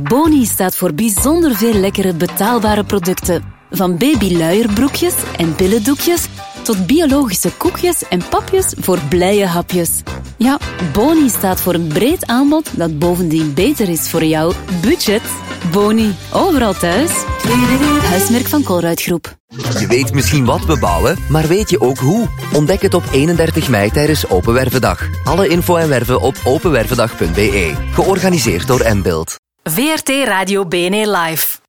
Boni staat voor bijzonder veel lekkere betaalbare producten. Van babyluierbroekjes en billendoekjes tot biologische koekjes en papjes voor blije hapjes. Ja, Boni staat voor een breed aanbod dat bovendien beter is voor jouw budget. Boni, overal thuis. Huismerk van Colruyt Groep. Je weet misschien wat we bouwen, maar weet je ook hoe? Ontdek het op 31 mei tijdens Open Wervendag. Alle info en werven op openwervendag.be. Georganiseerd door Mbuild. VRT Radio BNE Live.